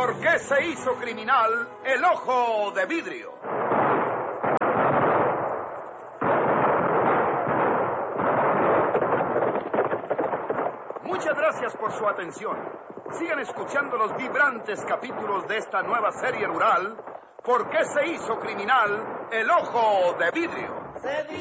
¿Por qué se hizo criminal el ojo de vidrio? Muchas gracias por su atención. Sigan escuchando los vibrantes capítulos de esta nueva serie rural, ¿Por qué se hizo criminal el ojo de vidrio?